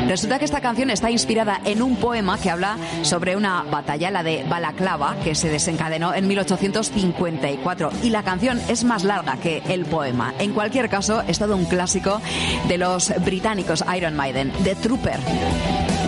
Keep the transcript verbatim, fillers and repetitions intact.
Resulta que esta canción está inspirada en un poema que habla sobre una batalla, la de Balaclava, que se desencadenó en mil ochocientos cincuenta y cuatro. Y la canción es más larga que el poema. En cualquier caso, es todo un clásico de los británicos Iron Maiden, The Trooper.